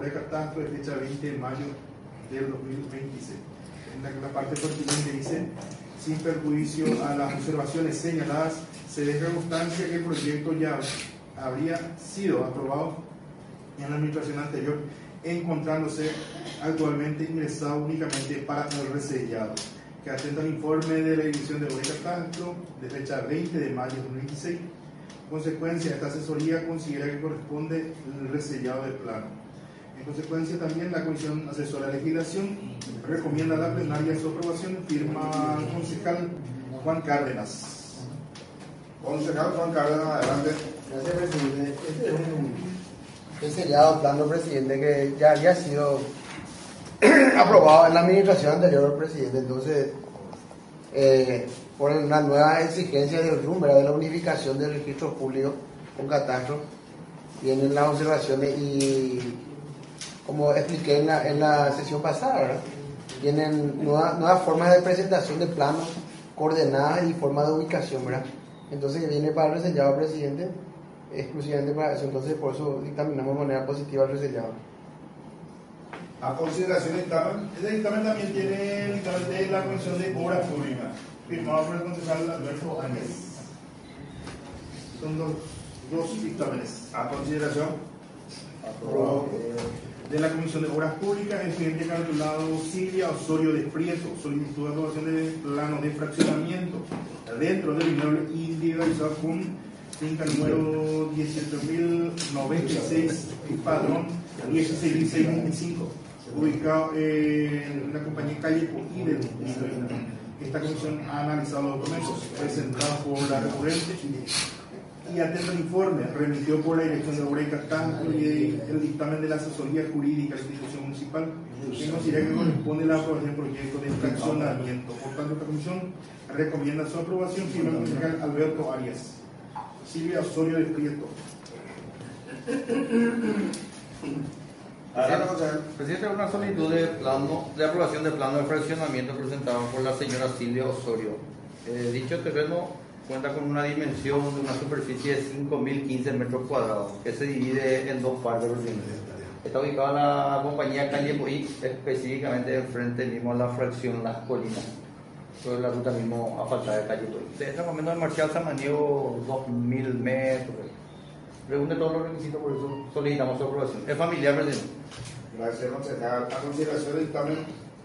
obra de catastro de fecha 20 de mayo del 2026. En la parte pertinente dice: sin perjuicio a las observaciones señaladas, se deja constancia que el proyecto ya habría sido aprobado en la administración anterior, encontrándose actualmente ingresado únicamente para el resellado, que atenta al informe de la Dirección de Obra y Catastro de fecha 20 de mayo de 2026. En consecuencia, esta asesoría considera que corresponde el resellado del plano. En consecuencia, también la Comisión Asesora de Legislación recomienda a la plenaria su aprobación. Firma el concejal Juan Cárdenas. Concejal Juan Cárdenas, adelante. Gracias, presidente. Este es un sellado plano, presidente, que ya había sido aprobado en la administración anterior, presidente. Entonces, por una nueva exigencia del RUM, de la unificación del registro público con catastro, vienen las observaciones y, como expliqué en la sesión pasada, ¿verdad? Tienen nuevas formas de presentación de planos, coordenadas y formas de ubicación, ¿verdad? Entonces viene para el resellado, presidente, exclusivamente para eso. Entonces por eso dictaminamos de manera positiva el resellado. A consideración del dictamen. Este dictamen también tiene el dictamen de la Comisión de Obras Públicas, firmado por el concejal Alberto Ángel. Son dos dictámenes. A consideración. Aprobado. De la Comisión de Obras Públicas, el cliente calculado Silvia Osorio de Prieto, solicitud de aprobación de plano de fraccionamiento dentro del inmueble individualizado con finca número 18.096, padrón 16.625, ubicado en la compañía Calle Coquí del distrito. Esta comisión ha analizado los documentos presentados por la recurrente y atento al informe remitió por la Dirección de Obra y Catastro y el dictamen de la asesoría jurídica de la institución municipal, que considera que corresponde la aprobación del proyecto de fraccionamiento. Por tanto, esta comisión recomienda su aprobación. Firma el concejal Alberto Arias. Silvia Osorio de Prieto. Presidente, una solicitud de aprobación de plano de fraccionamiento presentado por la señora Silvia Osorio. Dicho terreno cuenta con una dimensión de una superficie de 5.015 metros cuadrados, que se divide en dos partes. Está ubicada en la compañía Calle Coquí, específicamente enfrente mismo a la fracción Las Colinas, sobre la ruta mismo asfaltada de Calle Coquí. En este momento el Marcial Samaniego 2.000 metros. Reúne todos los requisitos, por eso solicitamos su aprobación. Es familiar, presidente. Gracias, concejal. A consideración del dictamen.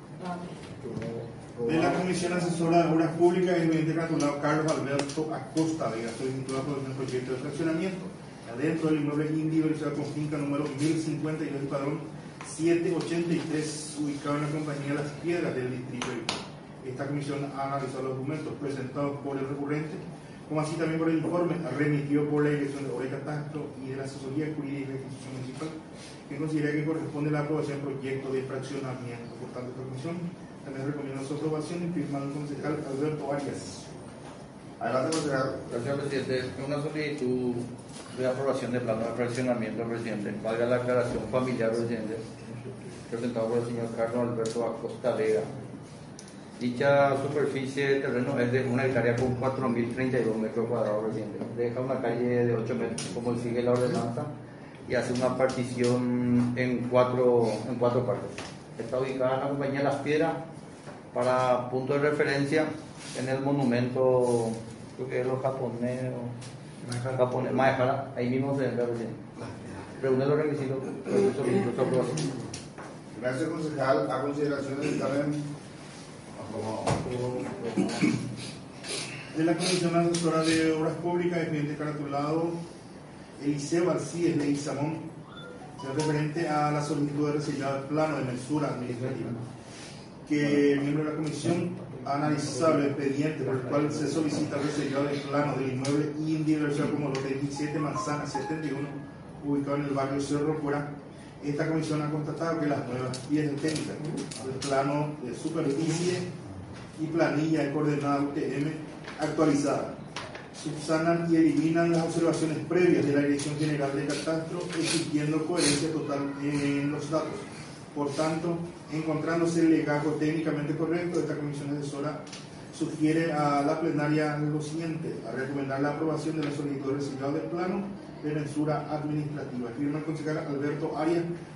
De la Comisión Asesora de Obras Públicas, el cliente calculado Carlos Alberto Acosta Vega, solicitud de aprobación del proyecto de fraccionamiento adentro del inmueble individualizado con finca número 1052, padrón 783, ubicado en la compañía Las Piedras del distrito. Esta comisión ha analizado los documentos presentados por el recurrente, como así también por el informe remitido por la Dirección de Obra y Catastro y de la asesoría jurídica de la institución municipal, que considera que corresponde la aprobación del proyecto de fraccionamiento. Por tanto, esta comisión también recomienda su aprobación y firma el concejal Alberto Arias. Adelante, concejal. Gracias, presidente. Es una solicitud de aprobación de plano de fraccionamiento, presidente. Valga la aclaración familiar, presidente. Presentado por el señor Carlos Alberto Acosta Vega. Dicha superficie de terreno es de 1 hectárea con 4.032 metros cuadrados, presidente. Deja una calle de 8 metros, como sigue la ordenanza, y hace una partición en cuatro partes. Está ubicada en la compañía Las Piedras. Para punto de referencia, en el monumento, creo que es los japoneses, Maejara, ahí mismo se entra, presidente. Reúne los requisitos, solicito su aprobación. Gracias, concejal. A consideración del dictamen. De la Comisión Asesora de Obras Públicas, el cliente calculado Eliseo García Ley Samón, referente a la solicitud de resellado del plano de mensura administrativa, que el miembro de la comisión ha analizado el expediente por el cual se solicita el resellado del plano del inmueble individualizado como lote 17 Manzana 71, ubicado en el barrio Cerro Cura. Esta comisión ha constatado que las nuevas piezas técnicas del plano de superficie y planilla de coordenada UTM actualizada subsanan y eliminan las observaciones previas de la Dirección General de Catastro, exigiendo coherencia total en los datos. Por tanto, encontrándose el legajo técnicamente correcto, esta comisión asesora sugiere a la plenaria lo siguiente: a recomendar la aprobación de la solicitud de resellado del plano de mensura administrativa. Firma el concejal Alberto Arias,